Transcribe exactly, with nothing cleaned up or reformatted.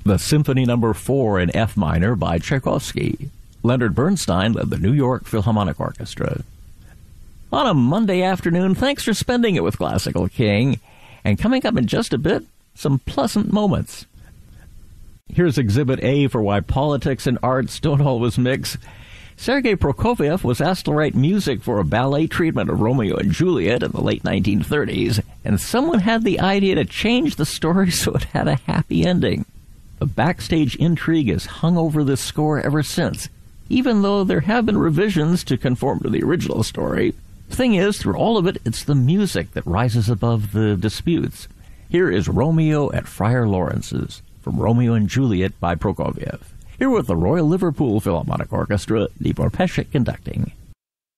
The Symphony Number four in F minor by Tchaikovsky. Leonard Bernstein led the New York Philharmonic Orchestra. On a Monday afternoon, thanks for spending it with Classical King. And coming up in just a bit, some pleasant moments. Here's Exhibit A for why politics and arts don't always mix. Sergei Prokofiev was asked to write music for a ballet treatment of Romeo and Juliet in the late nineteen thirties, and someone had the idea to change the story so it had a happy ending. The backstage intrigue has hung over this score ever since, even though there have been revisions to conform to the original story. The thing is, through all of it, it's the music that rises above the disputes. Here is Romeo at Friar Lawrence's, from Romeo and Juliet by Prokofiev. Here with the Royal Liverpool Philharmonic Orchestra, Libor Pesek conducting.